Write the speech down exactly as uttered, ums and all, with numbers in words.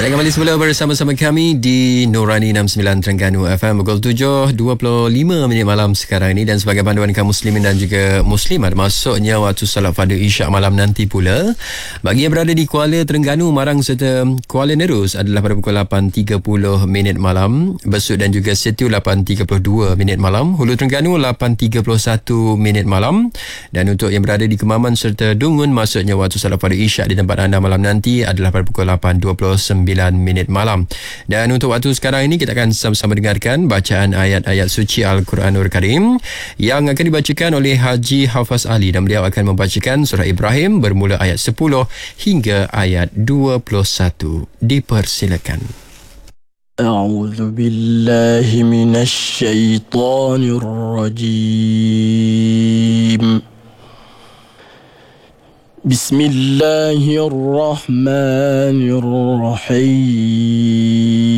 Anda kembali semula bersama-sama kami di Nurani enam puluh sembilan Terengganu F M pukul tujuh dua puluh lima minit malam sekarang ini, dan sebagai panduan kaum muslimin dan juga muslimat masuknya waktu salat fardu Isyak malam nanti pula. Bagi yang berada di Kuala Terengganu, Marang serta Kuala Nerus adalah pada pukul lapan tiga puluh minit malam, Besut dan juga Setiu lapan tiga puluh dua minit malam, Hulu Terengganu lapan tiga puluh satu minit malam, dan untuk yang berada di Kemaman serta Dungun masuknya waktu salat fardu Isyak di tempat anda malam nanti adalah pada pukul lapan dua puluh sembilan minit malam. Dan untuk waktu sekarang ini kita akan sama-sama dengarkan bacaan ayat-ayat suci Al-Quranul Karim yang akan dibacakan oleh Haji Hafaz Ali, dan beliau akan membacakan surah Ibrahim bermula ayat sepuluh hingga ayat dua puluh satu. Dipersilakan. A'udzu billahi minasy syaithanir rajim. Bismillahirrahmanirrahim.